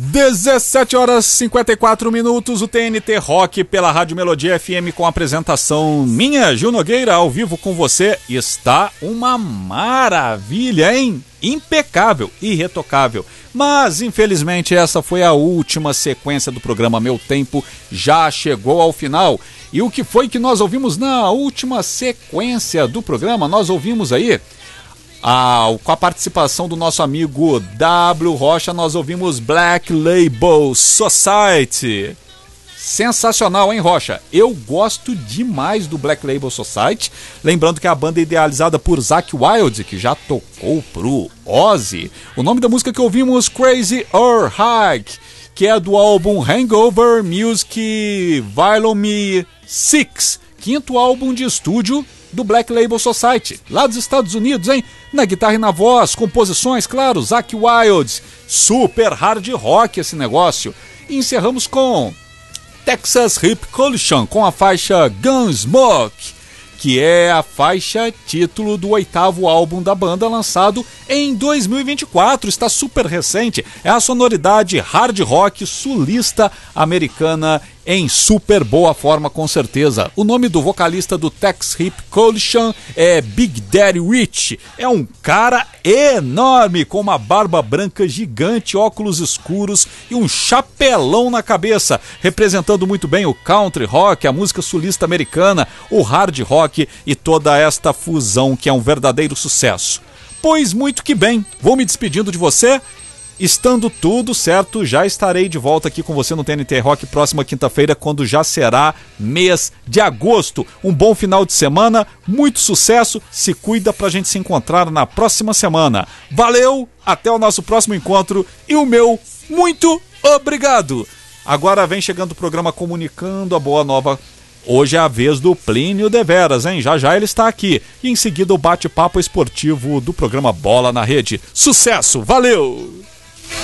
17 horas 54 minutos, o TNT Rock pela Rádio Melodia FM com a apresentação minha, Gil Nogueira, ao vivo com você. Está uma maravilha, hein? Impecável, irretocável. Mas, infelizmente, essa foi a última sequência do programa. Meu tempo já chegou ao final. E o que foi que nós ouvimos na última sequência do programa? Nós ouvimos aí... com a participação do nosso amigo W. Rocha, nós ouvimos Black Label Society. Sensacional, hein, Rocha? Eu gosto demais do Black Label Society. Lembrando que a banda é idealizada por Zakk Wylde, que já tocou pro Ozzy. O nome da música que ouvimos, Crazy or High, que é do álbum Hangover Music Volume 6, quinto álbum de estúdio do Black Label Society, lá dos Estados Unidos, hein? Na guitarra e na voz, composições, claro, Zakk Wylde, super hard rock esse negócio. E encerramos com Texas Hip Collision, com a faixa Gunsmoke, que é a faixa título do 8º álbum da banda, lançado em 2024, está super recente, é a sonoridade hard rock sulista americana em super boa forma, com certeza. O nome do vocalista do Texas Hip Collision é Big Daddy Rich, é um cara enorme, com uma barba branca gigante, óculos escuros e um chapelão na cabeça, representando muito bem o country rock, a música sulista americana, o hard rock e toda esta fusão que é um verdadeiro sucesso. Pois muito que bem, vou me despedindo de você. Estando tudo certo, já estarei de volta aqui com você no TNT Rock próxima quinta-feira, quando já será mês de agosto. Um bom final de semana, muito sucesso, se cuida pra gente se encontrar na próxima semana. Valeu, até o nosso próximo encontro e o meu muito obrigado. Agora vem chegando o programa Comunicando a Boa Nova. Hoje é a vez do Plínio Deveras, hein? Já já ele está aqui. E em seguida o bate-papo esportivo do programa Bola na Rede. Sucesso, valeu!